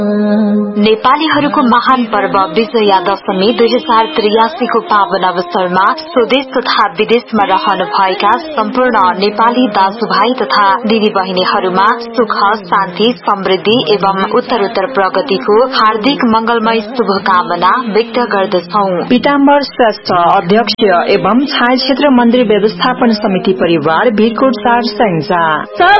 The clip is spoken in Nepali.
नेपालीहरूको महान पर्व विजया दशमी 2083 को पावन अवसरमा स्वदेश तथा विदेशमा रहनुभएका सम्पूर्ण नेपाली दाजुभाइ तथा दिदीबहिनीहरूमा सुख शान्ति समृद्धि एवं उत्तरोत्तर प्रगतिको हार्दिक मंगलमय शुभकामना व्यक्त गर्दछौ। पीताम्बर श्रेष्ठ अध्यक्ष एवं छाया क्षेत्र मन्दिर व्यवस्थापन समिति परिवार भिरकोट 4 सैन्जा।